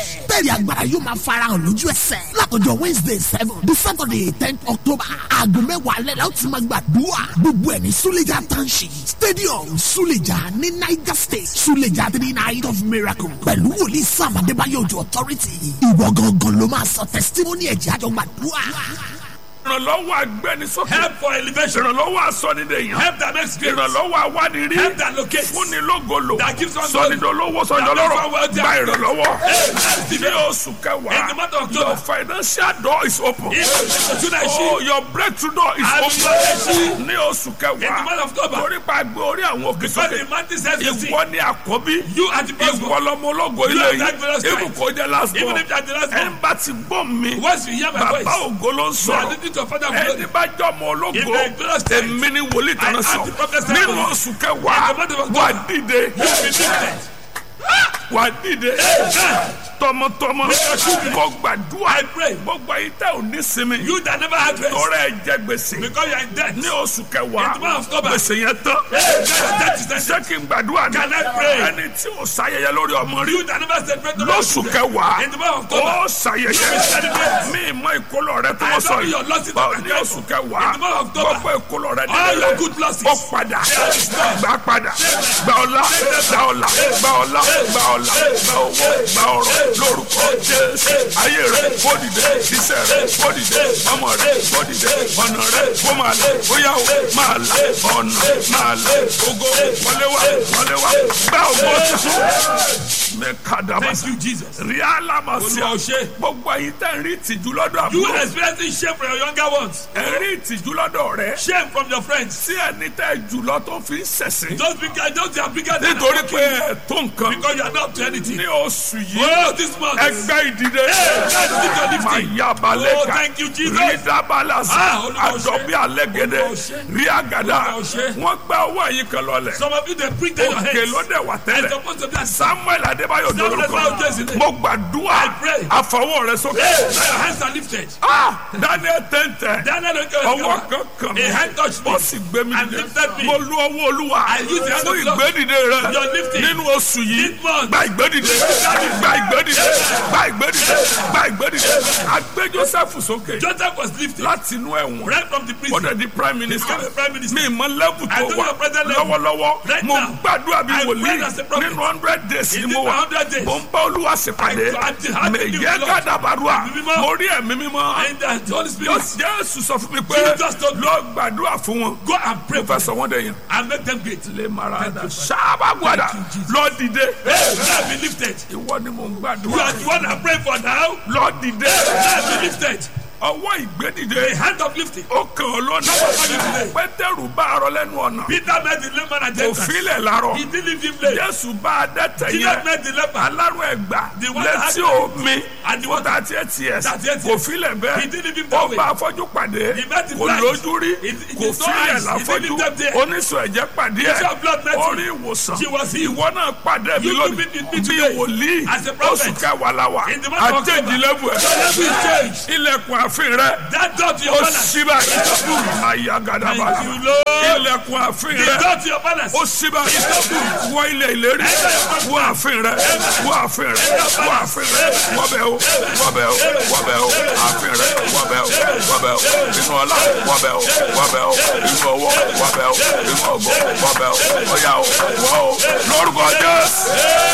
bẹ́ẹ̀. bẹ́ẹ̀ni agbára yóò máa farahàn lójú ẹsẹ̀. látọjọ́ Wednesday 7 di Saturday 10 October. aago 10 alẹ́ la ó ti máa gbàdúrà. gbogbo ẹ̀ ní Suleja Township Stadium Suleja ní Niger State. Suleja 3 Night of Miracle. pẹ̀lú wòlíì Sam Adébáyọ̀ Òjó Authority. ìwọ gangan ló máa sọ testimony ẹ̀jẹ̀ àjọ gbàdúrà. ìrànlọ́wọ́ agbẹnisókè. Help for elevation. ìrànlọ́wọ́ asọ́nidẹ̀yàn. Help that makes great. ìrànlọ́wọ́ awánirì. Help that locates. fúnni lógolo. That gives one glory. sọ́nidọ́lọ́wọ́ sọ́nidọ́lọ́rọ̀. gba ìrànlọ́wọ́. ní oṣù In the kẹwàá. month of October. your financial door is open. Oh, your breakthrough door is open. ní oṣù In the month kẹwàá. of October. torí pa gbé orí àwọn òkè Because sókè. the mountain says to see. ìwọ ni àkọ́bí. You are the first one. ìwọ lọmọ ológo You ilé are that glorious yìí. Christ. ibùkún jẹ́ last Even born. if you are the last ẹni one. bá ti gbọ́ mi. Once you hear my voice. bàbá ògo ló ń You are sọ̀rọ̀. listening to a father of ẹni glory. bá jọ ọmọ ológo. If they glorious Christ. èmi ni wòlíì tán I sọ. am the prophet. nínú oṣù kẹwàá. In the month of October. wà dìde. You will be lifted. wà dìde. tọmọtọmọ. mo gbàdúrà. I pray. gbogbo ayé tẹ ò ní sinmi. You that never had rest. tọrọ ẹ jẹ gbèsè. Because you are in debt. ní oṣù kẹwàá. In the month of October. gbèsè yẹn tán. That is the ṣé kí n gbàdúrà ní. Can I pray? ẹni tí ò sáyẹyẹ lórí ọmọ rí. You that never celebrate the lóṣù kẹwàá. In the month of October. ó ṣàyẹyẹ. celebrate. mi mọ ìkólọ rẹ tó I wọ́n sọ know yìí. your losses Báwo that ní are oṣù In kẹwàá. the month of October. gbogbo ìkólọ rẹ All your nílẹ̀. good losses. ó padà. gbà padà. gbà ọlá. gbà ọlá. gbà ọlá. gbà ọlá. gbà owó. gbà ọrọ̀. lórúkọ Jésù. ayé rẹ kó dìde. iṣẹ́ rẹ kó dìde. ọmọ rẹ kó dìde. ọ̀nà rẹ kó máa lẹ. bóyá o máa lẹ. ọ̀nà máa lẹ. ògo wọlé wá. wọlé wá. gbà ògo tuntun. mẹ́kàdàbà. Thank you, Jesus. ríálà máa ṣe. Olúwa ó ṣe. gbogbo ayé tẹ̀ ń rí ìtìjú lọ́dọ̀ You àbúrò. experiencing shame from your younger ones. ẹ̀ ń rí ìtìjú lọ́dọ̀ rẹ. Shame from your friends. tí ẹni tẹ́ jùlọ tó fi ń ṣẹ̀sìn. Those they are bigger than nítorí pé ẹ̀ tó nǹkan. because you are not up to anything. ní oṣù yìí. Oh, this month. ẹgbẹ́ ìdìde. máa yá balẹ̀ Oh, ká. thank you, Jesus. rí dábàlà sí. Olúwa ó ṣe. àjọbí alẹ́gẹ̀dẹ̀. Olúwa ó ṣe. rí àgàdà. Olúwa ó ṣe. wọ́n gbá owó ẹ̀yìn kan lọ́lẹ̀. Some of you they bring down your òkè heads. ló dẹ̀ wà It's tẹ́lẹ̀. supposed to be a Samuel Adébáyọ̀ Samuel dorúkọ. Adébáyọ̀ Jésù. mo gbàdúrà. I pray. àfọwọ́ rẹ sókè. Your hands are lifted. Daniel tẹ́ntẹ́. Daniel don't go. ọwọ́ kankan mi. A hand touched me. ó sì gbé mi And dìde. lifted me. mo lu ọwọ́ olúwa. I use the hand fún of God. ìgbédìde rẹ. Your lifting. nínú oṣù yìí. This month. gba ìgbédìde. gba ìgbédìde. gba ìgbédìde. gba ìgbédìde. a gbé Joseph sókè. Joseph was lifted láti inú ẹ̀wọ̀n. right from the prison. ọ̀dẹ̀ di prime minister. Became a prime minister. mi mọ lẹ́bù I tó don't wà know present level. lọ́wọ́lọ́wọ́. Right mo now. gbàdúrà bí I wòlíì. pray as a prophet. nínú 100 days In ni mo this wà. 100 days. mo ń bá olúwa ṣèpàdé. I mẹ yẹ gàdàbàdùà. Ẹ̀mí mímọ́. mo rí ẹ̀mí mímọ́. And the Holy Spirit. Jésù sọ fún mi pé Jesus told me. lọ gbàdúrà fún wọn. Go and pray mo fẹ́ sọ wọ́n dẹ̀ yẹn. and make them great. lè mara dà sábà gbàdà lọ dìde. Let be lifted. ìwọ ni mo ń You are gbàdúrà. the one I pray for now. lọ dìde. Let be lifted. ọwọ́ ìgbédìde. The hand of lifting. ó kàn ọ́ lọ́nà. pétérù bá arọ lẹ́nu ọ̀nà. Peter met the layman at the kò entrance. filẹ̀ larọ. He didn't leave him late. Jésù bá adẹ́tẹ̀ Jesus yẹn. met the leper. alárùn ẹgbà The one that létí had- omi. And the one fún 38 years. 38 kò filẹ̀ He bẹ́ẹ̀. didn't leave him ó that way. bá afọ́jú pàdé. He met the kò blind. lójú rí. He kò saw filẹ̀ eyes. He láfọ́jú. didn't leave them there. oníṣòwò ẹ̀jẹ̀ pàdé ẹ̀. Bishop blood met him. orí ìwòsàn. She was healed. ìwọ náà pàdé mi You lónìí. meet me bí today. wòlíì. As a prophet. oṣù kẹwàá la wà. In the month of October. àtẹ̀jìlẹ́bù Your level is ẹ̀. changed. ilẹ̀kùn àfin rẹ̀. That door to your ó palace. ṣí báyìí. ayagadaba. Thank you, Lord. ilẹ̀kùn àfin The rẹ̀. door to your palace. ó ṣí báyìí. wọ ilẹ̀ ìlérí. wọ àfin rẹ̀. wọ àfin rẹ̀. wọ àfin rẹ̀. wọbẹ̀ o. wọbẹ̀ o. wọbẹ̀ o. àfin rẹ̀. wọbẹ̀ o. wọbẹ̀ o. inú ọlá. wọbẹ̀ o. wọbẹ̀ o. inú owó. wọbẹ̀ o. inú ògo. wọbẹ̀ o. ọ̀yà o. wọ́ o. lórúkọ Jésù.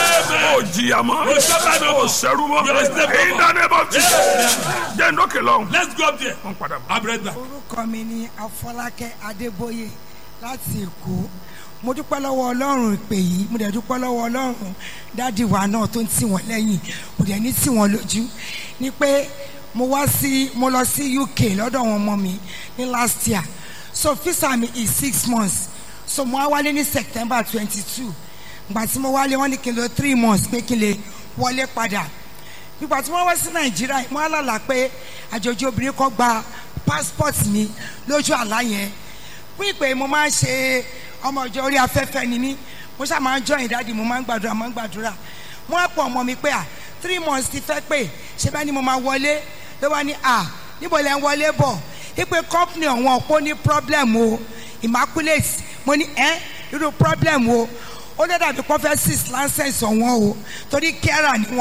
ó jìyà mọ́. ó ṣẹ́rú mọ́. ìdánimọ̀ ti. jẹ́ ndókè lọ́hùn. Let's go up there. wọ́n padà bọ̀. I'll be right back. orúkọ mi ni Afọlákẹ́ Adébóyè láti Èkó. mo dúpẹ́ lọ́wọ́ Ọlọ́run ìpè yìí, mo dẹ̀ dúpẹ́ lọ́wọ́ Ọlọ́run dádì wa náà tó ń tì wọ́n lẹ́yìn, mo dẹ̀ ní tì wọ́n lójú. ní pé mo lọ sí UK lọ́dọ̀ àwọn ọmọ mi ní last year, so visa mi is 6 months, so mo wá wálé ní September 22. ìgbà tí mo wálé wọ́n ní kí n lò 3 months pé kí n lè wọlé padà. nígbà tí wọ́n wá sí Nàìjíríà mo wá lálàá pé àjòjì obìnrin kan gba passport mi lójú àlá yẹn. fún ìpè mo máa ń ṣe ọmọ ìjọ orí afẹ́fẹ́ ni mí, mo ṣáà máa ń join dáàdi, mo máa ń gbàdúrà. mo á pọ̀ ọmọ mi pé 3 months ti fẹ́ pé ṣé bá ní mo máa wọlé, ló wá ní níbo lẹ́ ń wọlé bọ̀, ìpè company ọ̀wọ́n òpó ní problem o, Immaculate. mo ní irú problem o, ó dẹ́ dàbí prophecies license ọ̀wọ́n o, torí kẹ́rà ni wọ́n.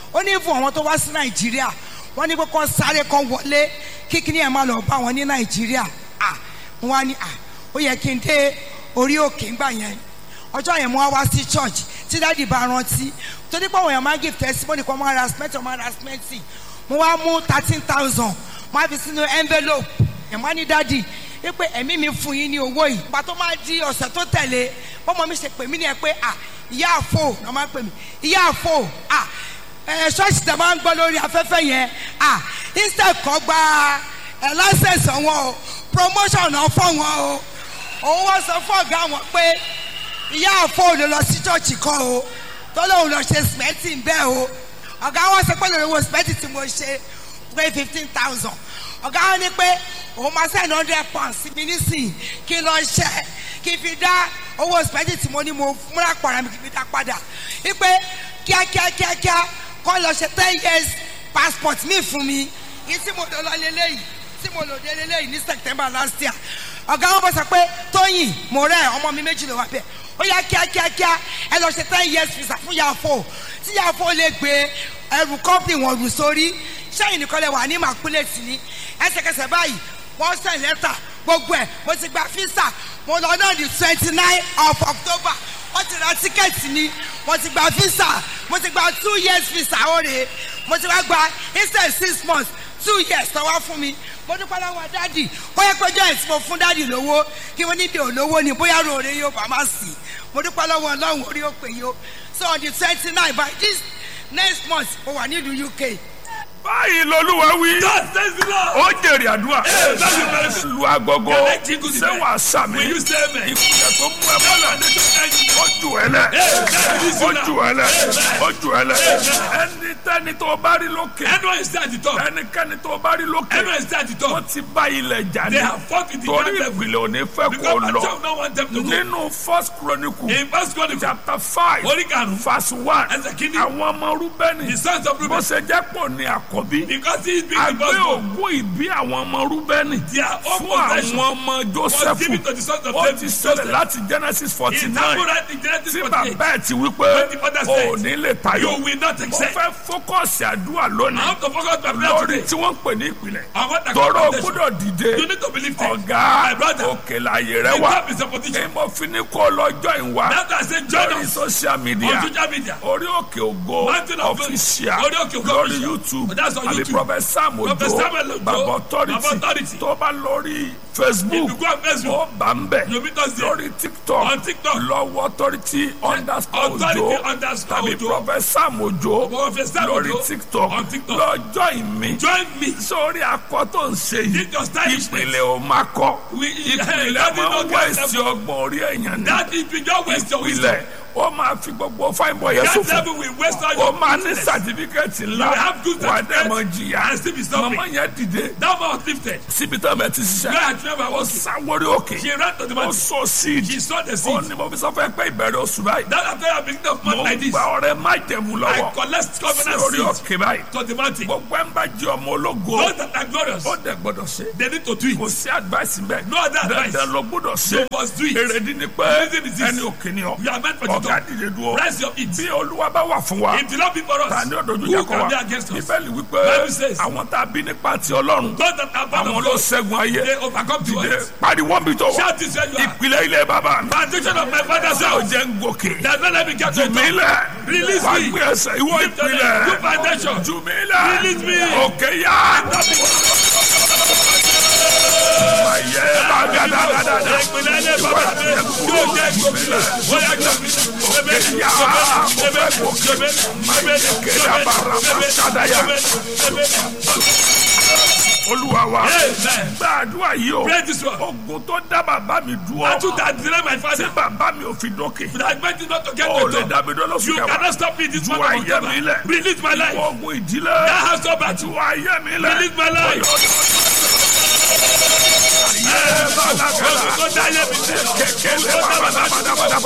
ó ní fún àwọn tó wá sí nàìjíríà wọ́n ní pé kán sáré kan wọlé kíkíní ẹ̀ máa lọ bá wọn ní nàìjíríà wọ́n á ní ó yẹ kí n dé orí òkè ńgbà yẹn ọjọ́ yẹn mo wá sí church tí dáàdì bá rántí torí pé àwọn èèyàn máa give testimony kan máa ra cement mo wá mú 13,000 mo á fi sínú envelope ẹ̀ máa ní dáàdì pé ẹ̀mí mi fún yín ní owó yìí ìgbà tó máa di ọ̀sẹ̀ tó tẹ̀lé bọ́mọ mi ṣe pè mí ní ẹ pé ìyá àfò náà máa ń pè mí ìyá àfò ṣọ́ọ̀ṣì tẹ̀ máa ń gbọ́ lórí afẹ́fẹ́ yẹn instead kọ́ gba license wọn o promotion náà fọ́ wọn o òun wọ́n sọ fún ọ̀gá wọn pé ìyá àfò ló lọ sí church kan o tó lóun lọ ṣe sìmẹ́ntì ń bẹ́ẹ̀ o ọ̀gá wọn sọ pé lórí owó sìmẹ́ntì tí mo ṣe pé 15,000 ọ̀gá wọn ní pé òun máa send £100 sí mi nísìnyí kí n lọ ṣe kí n fi dá owó sìmẹ́ntì tí mo ní mo múra pàrọ̀ mi kí n fi dá padà wípé kíákíá kọ́ lọ ṣe 10 years passport mi fún mi yìí tí mo lọ lélẹ́yìí tí mo lò dé lélẹ́yìí ní September last year ọ̀gá wọn bọ̀ sọ pé Tóyìn mo rẹ̀ ọmọ mi méjì ló wà bẹ́ẹ̀ ó yá kíákíá ẹ lọ ṣe 10 years visa fún Yàfó tí Yàfó lè gbé ẹrù company wọn rù sórí sẹ́yìn nìkan lè wà ní màkúlẹ̀tì ní ẹsẹ̀kẹsẹ̀ báyìí wọ́n send lẹ́tà gbogbo ẹ̀ mo ti gba visa mo lọ náà ní 29 of October wọ́n ti ra tíkẹ́ẹ̀tì ni mo ti gba visa mo ti gba 2 years visa ọ̀rẹ́ mo ti wá gba instead 6 months 2 years tó wá fún mi mo dúpẹ́ lọ́wọ́ dádì ó yẹ péjọ ẹ̀ tí mo fún dádì lówó kí wọ́n níbi òlówó ni bóyá ròore yóò bá má sí mo dúpẹ́ lọ́wọ́ ọlọ́run orí ó pè yó so on the 29 by this next month mo wà nílùú UK. báyìí lolúwa wí ó jèrè àdúrà lu agogo ṣé wàá sàmì ìkúlẹ̀ tó mú ẹ bọ́lá ojú ẹ lẹ ẹnikẹ́ni tó bá rí lókè ẹnikẹ́ni tó bá rí lókè wọ́n ti bá ilẹ̀ jà ní torí ìpìlẹ̀ òní fẹ́ kó lọ nínú First Chronicle chapter 5 verse 1 àwọn ọmọ Rúbẹ́nì bó ṣe jẹ́ pọ̀ ní àkọ́bí àgbẹ̀ ògùn ìbí àwọn ọmọ Rúbẹ́nì fún àwọn ọmọ Jósẹ́fù ó ti ṣẹlẹ̀ láti Genesis 49 tí bàbá ẹ̀ ti wí pé ò ní lè tayọ mo fẹ́ fókọ̀sì àdúrà lónìí lórí tí wọ́n ń pè ní ìpìlẹ̀ tọrọ gbọ́dọ̀ dìde ọ̀gá òkè láàyè rẹ wá èèmọ̀ fi ní kó lọ́jọ́ ìwà lórí social media orí òkè ògo official lórí YouTube àbí Prophet Sam Ojo bàbá authority tó bá lórí Facebook ó bá ń bẹ̀ lórí TikTok lọ́wọ́ authority _Ojo tàbí Prophet Sam Ojo lórí TikTok lọ́jọ́ ìmí sórí akọ tó ń ṣe yìí ìpìlẹ̀ ò máa kọ́ ìpìlẹ̀ máa ń wẹ̀sì ọgbọ̀n orí ẹ̀yàn ní ìpìlẹ̀ ó máa fi gbogbo fáìn bọ̀ yẹn sófò ó máa ní sàtífíkẹ́tì ńlá wà á dẹ̀ mọ̀ jìyà màmá yẹn dìde síbi tó bẹ̀ ti ṣiṣẹ́ ó sáwórí òkè ó sọ síìdì ó ní mo fi sọ fẹ́ pé ìbẹ̀rẹ̀ oṣù báyìí mo ń gba ọrẹ má jẹ̀mú lọ́wọ́ sí orí òkè báyìí gbogbo ẹ̀ ń bá jẹ́ ọmọ ológo ó dẹ̀ gbọ́dọ̀ ṣe kò sí advice bẹ́ẹ̀ dandan ló gbọ́dọ̀ ṣe èrèdí ni pé ẹni òkè ni ọ ọ̀gá dìde dúró bí Olúwa bá wà fún wa ta ni ọ̀dọ́jú yẹ kọ́ wa Bíbélì wípé àwọn tá a bí nípa ti Ọlọ́run àwọn ló ṣẹ́gun ayé dìde pariwo bí tó wà ìpìlẹ̀ ilẹ̀ bàbá mi ò jẹ́ ń gòkè jùmílẹ̀ wà gbé ẹsẹ̀ ìwọ ìpìlẹ̀ jùmílẹ̀ òkè yá. Ayé bá gàdàgàdà Olúwa wa gbàdúrà yìí o ogun tó dá bàbá mi dúró tí bàbá mi ò fi dókè ó lè dàbí dọ́lọ́sùn kẹwàá ju ayé mi lẹ̀ ogun ìdílé ju ayé mi lẹ̀. Ayé bá lákàrà kẹ̀kẹ́ lè bá bàdàbàdàbàdà.